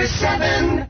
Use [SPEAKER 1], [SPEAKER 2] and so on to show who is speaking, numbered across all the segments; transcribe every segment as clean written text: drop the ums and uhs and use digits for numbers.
[SPEAKER 1] 7.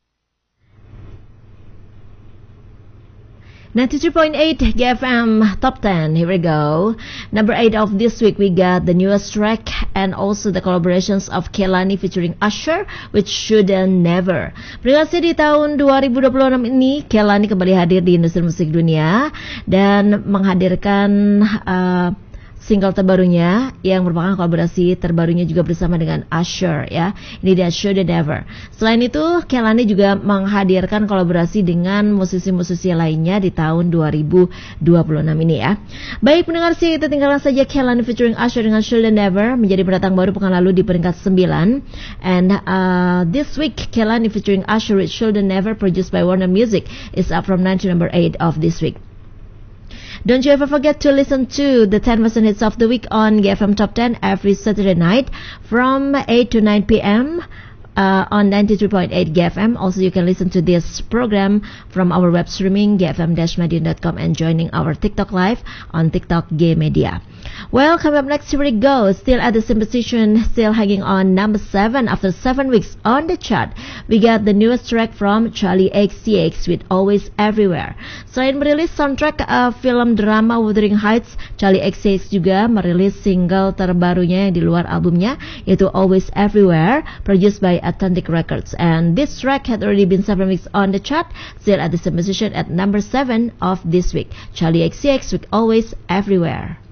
[SPEAKER 2] 92.8 GFM Top 10. Here we go. Number 8 of this week, we got the newest track and also the collaborations of Kehlani featuring Usher with Shoulda Never. Peringkat di tahun 2026 ini, Kehlani kembali hadir di industri musik dunia dan menghadirkan single terbarunya yang merupakan kolaborasi terbarunya juga bersama dengan Usher ya. Ini dia Shoulda Never. Selain itu, Kehlani juga menghadirkan kolaborasi dengan musisi-musisi lainnya di tahun 2026 ini ya. Baik pendengar sih, kita tinggalkan saja Kehlani featuring Usher dengan Shoulda Never menjadi pendatang baru pekan lalu di peringkat 9. And this week Kehlani featuring Usher with Shoulda Never produced by Warner Music is up from 9 to number 8 of this week. Don't you ever forget to listen to the 10% hits of the week on GFM Top 10 every Saturday night from 8 to 9 p.m. On 93.8 GFM. Also, you can listen to this program from our web streaming gfm-medium.com and joining our TikTok live on TikTok Gay Media. Well, coming up next, here we go. Still at the same position, still hanging on number 7 after 7 weeks on the chart. We got the newest track from Charlie XCX with Always Everywhere. Selain merilis soundtrack film drama Wuthering Heights, Charlie XCX juga merilis single terbarunya yang di luar albumnya, yaitu Always Everywhere, produced by Atlantic Records. And this track had already been 7 weeks on the chart, still at the same position at number 7 of this week. Charlie XCX with Always Everywhere.